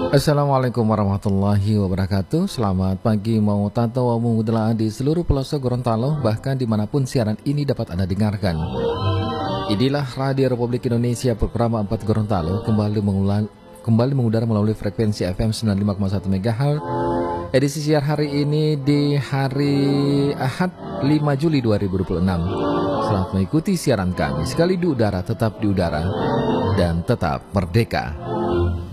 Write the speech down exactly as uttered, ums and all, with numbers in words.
Assalamualaikum warahmatullahi wabarakatuh. Selamat pagi mau tato wa mudela di seluruh pelosok Gorontalo, bahkan dimanapun siaran ini dapat Anda dengarkan. Inilah Radio Republik Indonesia Program empat Gorontalo kembali mengulang kembali mengudara melalui frekuensi F M sembilan puluh lima koma satu MHz. Edisi siar hari ini di hari Ahad lima Juli dua ribu dua puluh enam. Selamat mengikuti siaran kami. Sekali di udara, tetap di udara dan tetap merdeka.